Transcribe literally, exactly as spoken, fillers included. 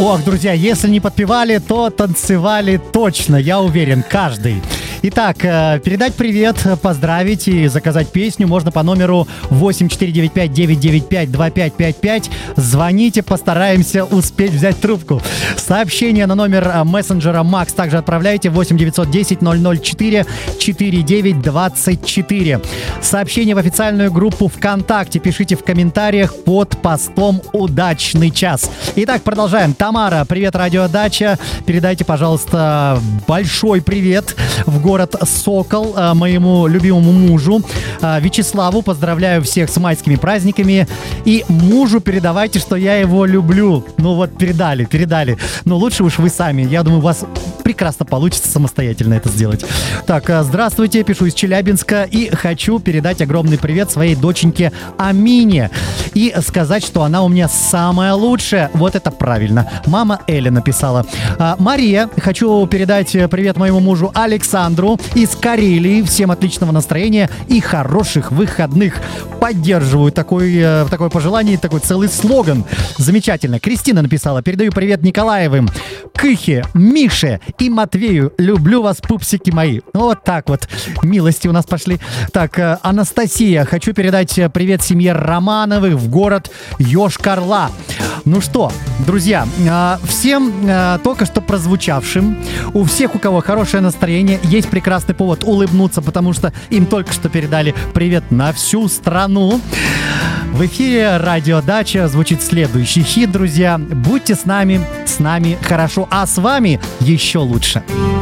Ох, друзья, если не подпевали, то танцевали точно, я уверен, каждый. Итак, передать привет, поздравить и заказать песню можно по номеру восемь четыре девять пять девять девять пять два пять пять пять. Звоните, постараемся успеть взять трубку. Сообщение на номер мессенджера Макс также отправляйте восемь девятьсот десять ноль ноль четыре четыре девять двадцать четыре. Сообщение в официальную группу ВКонтакте пишите в комментариях под постом «Удачный час». Итак, продолжаем. Тамара, привет, радиодача. Передайте, пожалуйста, большой привет в город город Сокол моему любимому мужу Вячеславу. Поздравляю всех с майскими праздниками. И мужу передавайте, что я его люблю. Ну вот, передали, передали. Но лучше уж вы сами. Я думаю, у вас прекрасно получится самостоятельно это сделать. Так, здравствуйте, пишу из Челябинска. И хочу передать огромный привет своей доченьке Амине. И сказать, что она у меня самая лучшая. Вот это правильно. Мама Эля написала. Мария, хочу передать привет моему мужу Александру из Карелии. Всем отличного настроения и хороших выходных. Поддерживаю такое, такое пожелание, такой целый слоган. Замечательно. Кристина написала. Передаю привет Николаевым, Кыхе, Мише и Матвею. Люблю вас, пупсики мои. Вот так вот. Милости у нас пошли. Так, Анастасия. Хочу передать привет семье Романовых в город Йошкар-Ола. Ну что, друзья, всем только что прозвучавшим, у всех, у кого хорошее настроение, есть прекрасный повод улыбнуться, потому что им только что передали привет на всю страну. В эфире радиодача звучит следующий хит, друзья. Будьте с нами, с нами хорошо, а с вами еще лучше.